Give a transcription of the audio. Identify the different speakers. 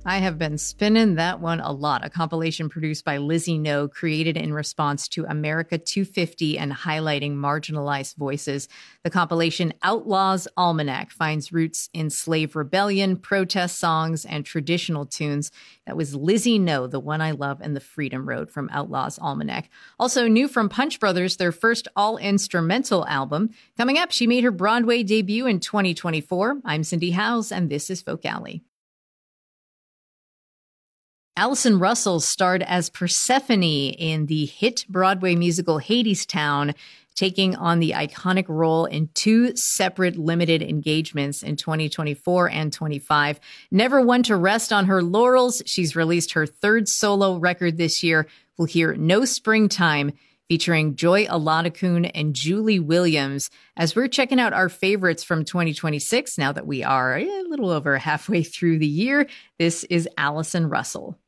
Speaker 1: I have been spinning that one a lot. A compilation produced by Lizzie No, created in response to America 250 and highlighting marginalized voices. The compilation Outlaws Almanac finds roots in slave rebellion, protest songs, and traditional tunes. That was Lizzie No, the one I love, and the Freedom Road from Outlaws Almanac. Also new from Punch Brothers, their first all-instrumental album. Coming up, she made her Broadway debut in 2024. I'm Cindy Howes, and this is Folk Alley. Allison Russell starred as Persephone in the hit Broadway musical Hadestown, taking on the iconic role in two separate limited engagements in 2024 and 25. Never one to rest on her laurels, she's released her third solo record this year. We'll hear No Springtime, featuring Joy Aladakun and Julie Williams, as we're checking out our favorites from 2026 now that we are a little over halfway through the year. This is Allison Russell.